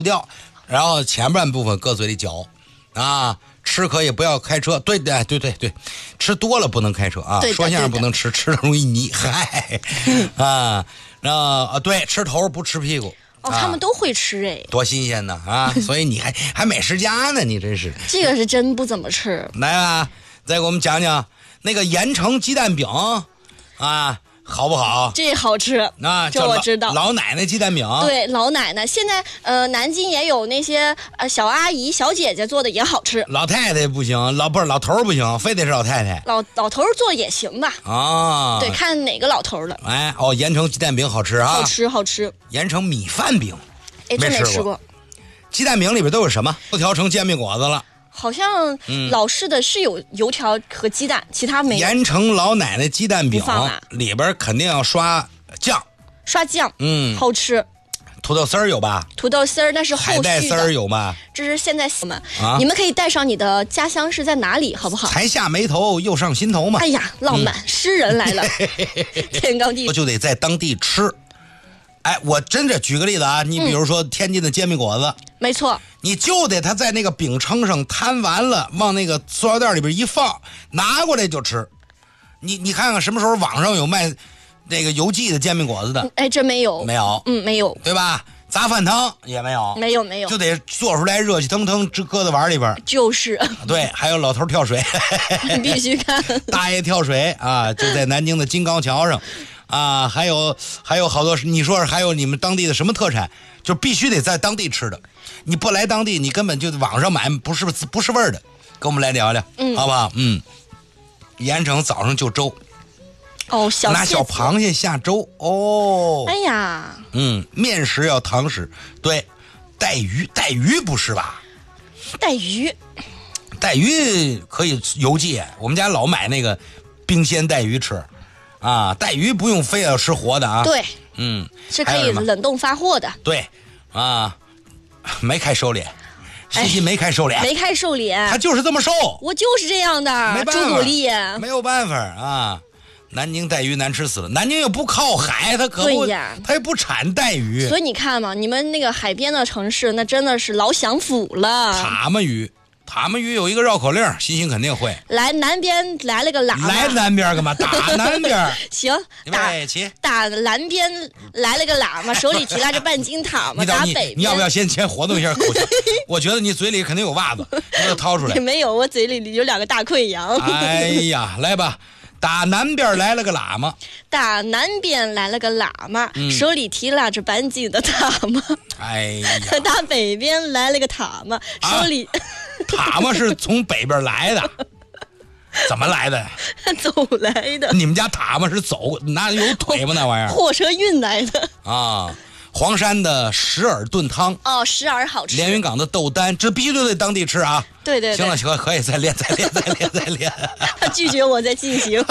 掉，然后前半部分搁嘴里嚼啊。吃可以不要开车，对，吃多了不能开车啊。说相声不能吃，吃了容易泥，嗨啊，对，吃头不吃屁股。 他们都会吃哎， 多新鲜呢啊！所以你还美食家呢，你真是。 这个是真不怎么吃。 来吧，再给我们讲讲那个盐城鸡蛋饼啊。好不好？ 这好吃啊， 这我知道。 老奶奶鸡蛋饼， 对，老奶奶。现在南京也有那些小阿姨、小姐姐做的也好吃。 老太太不行，老头不行，非得是老太太。 老头做也行吧？ 啊， 对，看哪个老头了。 哎，盐城鸡蛋饼好吃啊， 好吃。 盐城米饭饼， 哎，真没吃过。 鸡蛋饼里边都有什么？都调成煎饼果子了。 好像老式的是有油条和鸡蛋，其他没有。 盐城老奶奶鸡蛋饼里边肯定要刷酱， 好吃。 土豆丝儿有吧？ 土豆丝儿那是后续的。 海带丝儿有吧？ 这是现在你们可以带上你的家乡是在哪里，好不好？ 才下眉头又上心头嘛。 哎呀，浪漫，诗人来了，天罡地。 就得在当地吃。哎，我真的举个例子啊，你比如说天津的煎饼果子， 没错， 你就得他在那个饼铛上摊完了，往那个塑料袋里边一放，拿过来就吃。你看看什么时候网上有卖那个邮寄的煎饼果子的？ 哎，这没有， 没有， 没有， 对吧？杂饭汤也没有， 没有， 就得做出来热气腾腾，搁在碗里边。 就是对，还有老头跳水， 你必须看大爷跳水啊，就在南京的金刚桥上。啊，还有好多，你说还有你们当地的什么特产，就必须得在当地吃的，你不来当地，你根本就网上买不是味儿的，跟我们来聊聊，好不好？盐城早上就粥，拿小螃蟹下粥， 哎呀， 面食要糖食，对，带鱼不是吧？ 带鱼可以邮寄，我们家老买那个冰鲜带鱼吃。啊，带鱼不用非要吃活的啊。 对，是可以冷冻发货的。 对，啊，没开收敛，西西没开收敛， 没开收敛， 他就是这么瘦， 我就是这样的， 没办法， 朱古力， 没有办法啊。南京带鱼难吃死了，南京又不靠海，它可不，它也不产带鱼。 所以你看嘛，你们那个海边的城市，那真的是老享福了。 塔门鱼有一个绕口令，星星肯定会。 来南边来了个喇嘛。 来南边干嘛？打南边。 行，打南边来了个喇嘛，手里提拉着半斤塔嘛。打北边。 你要不要先活动一下口腔？我觉得你嘴里肯定有袜子，你给掏出来。 没有，我嘴里有2个大溃疡。 哎呀，来吧。打南边来了个喇嘛， 打南边来了个喇嘛，手里提拉着半斤的塔嘛。 哎呀， 打北边来了个塔嘛，手里塔嘛是从北边来的，怎么来的？ 走来的。 你们家塔嘛是走，哪有腿吗？那玩意儿？ 火车运来的啊。黄山的石耳炖汤石耳好吃。 连云港的豆丹，这必须都得当地吃啊！ 对， 行了，可以再练。 他拒绝我再进行，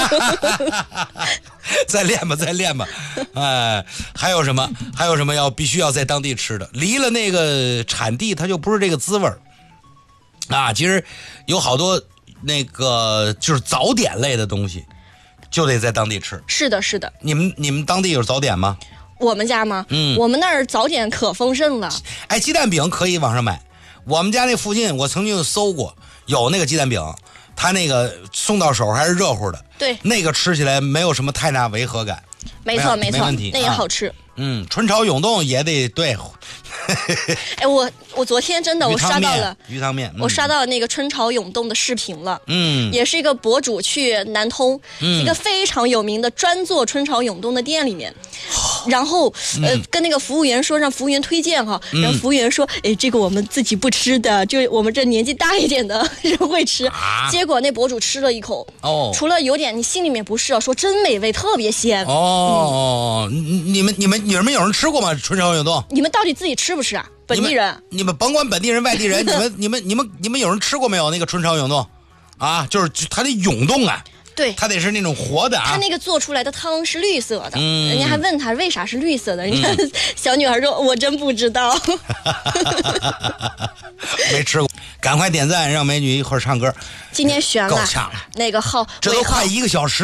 再练吧。哎，还有什么必须要在当地吃的？离了那个产地，它就不是这个滋味啊。其实有好多那个就是早点类的东西，就得在当地吃。 是的。 你们当地有早点吗？ 我们家吗？我们那儿早点可丰盛了。 哎，鸡蛋饼可以网上买。我们家那附近我曾经搜过，有那个鸡蛋饼，它那个送到手还是热乎的。对，那个吃起来没有什么太大违和感。 没错， 没问题， 那也好吃。 春潮涌动也得对。 哎，我昨天真的我刷到了鱼汤面， 我刷到了那个春潮涌动的视频了。也是一个博主去南通，一个非常有名的专做春潮涌动的店里面，然后跟那个服务员说，让服务员推荐哈。然后服务员说，哎，这个我们自己不吃的，就我们这年纪大一点的人会吃。结果那博主吃了一口，除了有点你心里面不适，说真美味，特别鲜。 你们有人吃过吗？春潮涌动？ 你们到底自己吃不吃啊？本地人？ 你们甭管本地人外地人，你们有人吃过没有那个春潮涌动？啊，就是它的涌动啊。对，它得是那种活的啊。 它那个做出来的汤是绿色的，人家还问他为啥是绿色的，人家小女孩说：“我真不知道。” 没吃过，赶快点赞，让美女一会儿唱歌。 今天悬了， 够呛了， 那个号， 这都快1个小时。